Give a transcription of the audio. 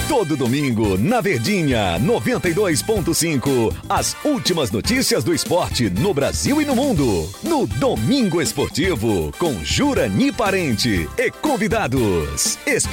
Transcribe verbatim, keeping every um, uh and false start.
Todo domingo, na Verdinha, noventa e dois ponto cinco. As últimas notícias do esporte no Brasil e no mundo. No Domingo Esportivo, com Jurani Parente e convidados.